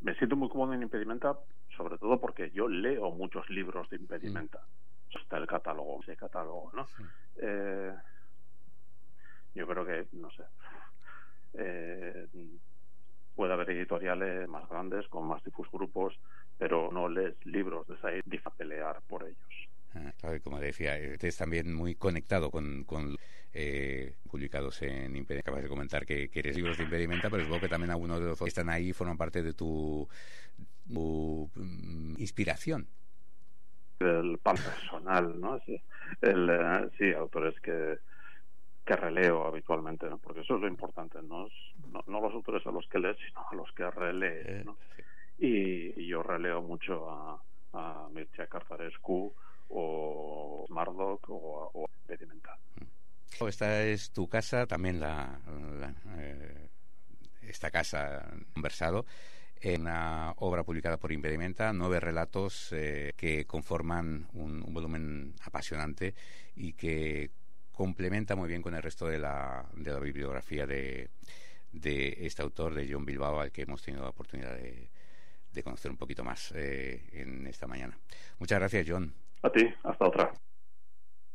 Me siento muy cómodo en Impedimenta, sobre todo porque yo leo muchos libros de Impedimenta. Está el catálogo, ese catálogo, ¿no? Sí. Yo creo que, no sé, puede haber editoriales más grandes, con más grupos, pero no lees libros de esa a pelear por ellos. Claro, como decía, estés también muy conectado con publicados en Impedimenta. Acabas de comentar que eres libros de Impedimenta, pero supongo que también algunos de los que están ahí forman parte de tu inspiración. El pan personal, ¿no? Sí, sí, autores que releo habitualmente, ¿no? Porque eso es lo importante, no los autores a los que lees, sino a los que relees, ¿no? Sí. Y yo releo mucho a Mircea Cărtărescu o Murdoch o Impedimenta. Esta es tu casa, también esta casa conversado, en una obra publicada por Impedimenta, 9 relatos que conforman un volumen apasionante y que complementa muy bien con el resto de la bibliografía de este autor, de Jon Bilbao, al que hemos tenido la oportunidad de conocer un poquito más en esta mañana. Muchas gracias, Jon. A ti, hasta otra.